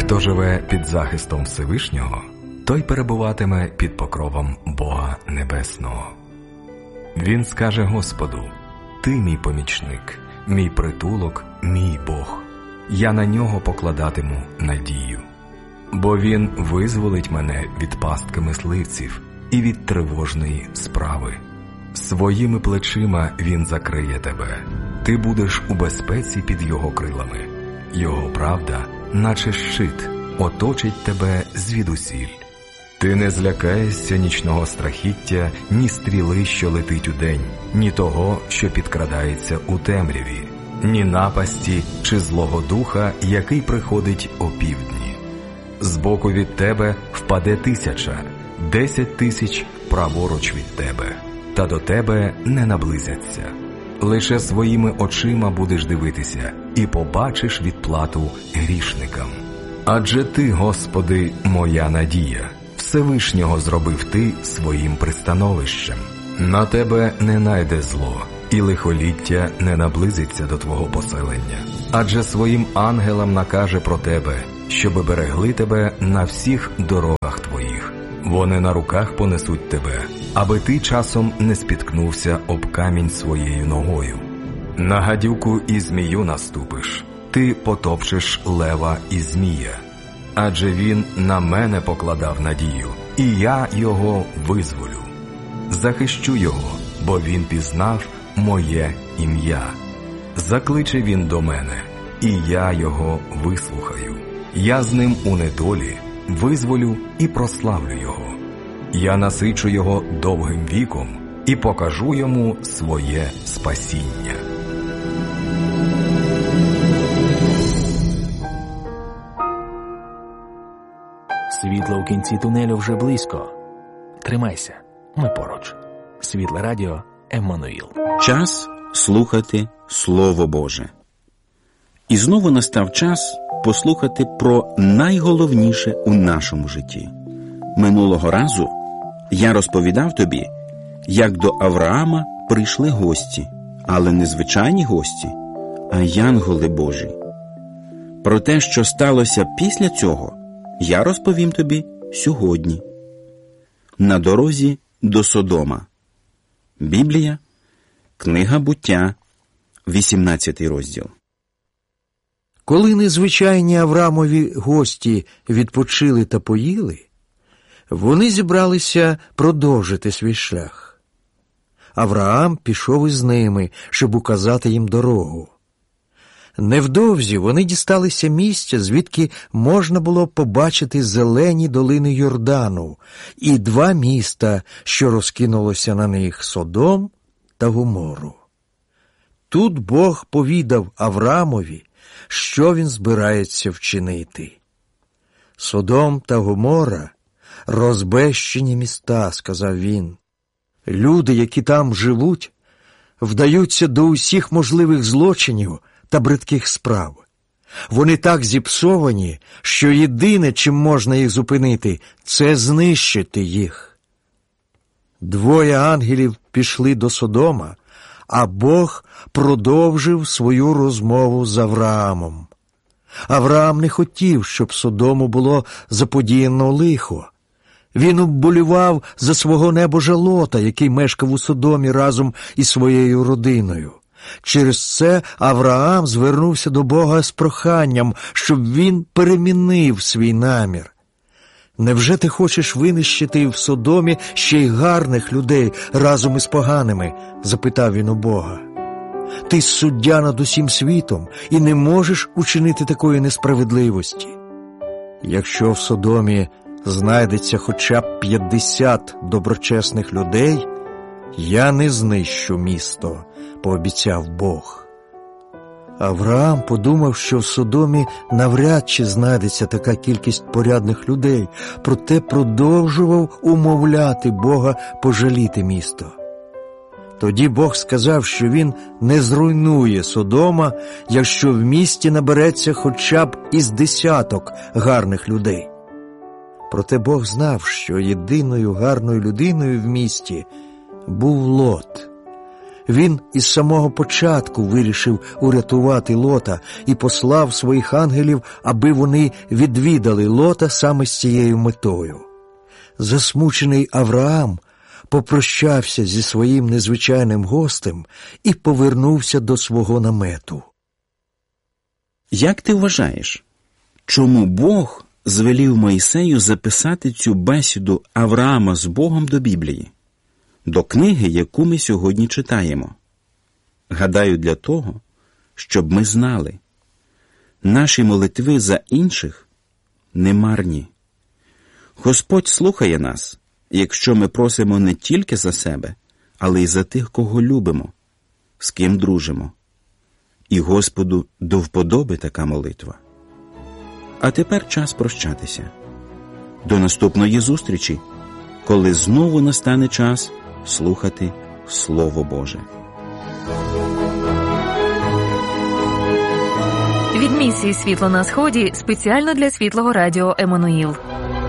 Хто живе під захистом Всевишнього, той перебуватиме під покровом Бога Небесного. Він скаже Господу: «Ти мій помічник, мій притулок, мій Бог. Я на нього покладатиму надію. Бо він визволить мене від пастки мисливців і від тривожної справи. Своїми плечима він закриє тебе. Ти будеш у безпеці під його крилами. Його правда, наче щит, оточить тебе звідусіль. Ти не злякаєшся нічного страхіття, ні стріли, що летить удень, ні того, що підкрадається у темряві, ні напасті чи злого духа, який приходить опівдні. Збоку від тебе впаде 1000, 10 000 праворуч від тебе, та до тебе не наблизяться. Лише своїми очима будеш дивитися і побачиш відплату грішникам. Адже ти, Господи, моя надія, Всевишнього зробив ти своїм пристановищем. На тебе не найде зло, і лихоліття не наблизиться до твого поселення. Адже своїм ангелам накаже про тебе, щоби берегли тебе на всіх дорогах твоїх. Вони на руках понесуть тебе, аби ти часом не спіткнувся об камінь своєю ногою. На гадюку і змію наступиш, ти потопчеш лева і змія. Адже він на мене покладав надію, і я його визволю. Захищу його, бо він пізнав моє ім'я. Закличе він до мене, і я його вислухаю. Я з ним у недолі визволю і прославлю його. Я насичу його довгим віком і покажу йому своє спасіння. Світло в кінці тунелю вже близько. Тримайся, ми поруч. Світле радіо Еммануїл. Час слухати Слово Боже. І знову настав час послухати про найголовніше у нашому житті. Минулого разу я розповідав тобі, як до Авраама прийшли гості, але не звичайні гості, а янголи Божі. Про те, що сталося після цього, я розповім тобі сьогодні. На дорозі до Содома. Біблія, книга Буття, 18 розділ. Коли незвичайні Авраамові гості відпочили та поїли, вони зібралися продовжити свій шлях. Авраам пішов із ними, щоб указати їм дорогу. Невдовзі вони дісталися місця, звідки можна було побачити зелені долини Йордану і 2 міста, що розкинулося на них – Содом та Гомору. Тут Бог повідав Авраамові, що він збирається вчинити. Содом та Гомора – розбещені міста, сказав він. Люди, які там живуть, вдаються до усіх можливих злочинів та бридких справ. Вони так зіпсовані, що єдине, чим можна їх зупинити, це знищити їх. 2 ангелів пішли до Содома, а Бог продовжив свою розмову з Авраамом. Авраам не хотів, щоб Содому було заподіяно лихо. Він вболівав за свого небожа Лота, який мешкав у Содомі разом із своєю родиною. Через це Авраам звернувся до Бога з проханням, щоб він перемінив свій намір. «Невже ти хочеш винищити в Содомі ще й гарних людей разом із поганими?» – запитав він у Бога. «Ти суддя над усім світом і не можеш учинити такої несправедливості. Якщо в Содомі знайдеться хоча б 50 доброчесних людей, я не знищу місто», – пообіцяв Бог. Авраам подумав, що в Содомі навряд чи знайдеться така кількість порядних людей, проте продовжував умовляти Бога пожаліти місто. Тоді Бог сказав, що він не зруйнує Содома, якщо в місті набереться хоча б із 10 гарних людей. Проте Бог знав, що єдиною гарною людиною в місті був Лот. Він із самого початку вирішив урятувати Лота і послав своїх ангелів, аби вони відвідали Лота саме з цією метою. Засмучений Авраам попрощався зі своїм незвичайним гостем і повернувся до свого намету. Як ти вважаєш, чому Бог звелів Мойсею записати цю бесіду Авраама з Богом до Біблії, до книги, яку ми сьогодні читаємо? Гадаю, для того, щоб ми знали, наші молитви за інших не марні. Господь слухає нас, якщо ми просимо не тільки за себе, але й за тих, кого любимо, з ким дружимо. І Господу до вподоби така молитва. А тепер час прощатися. До наступної зустрічі, коли знову настане час слухати Слово Боже. Від місії «Світло на Сході» спеціально для Світлого Радіо «Еммануїл».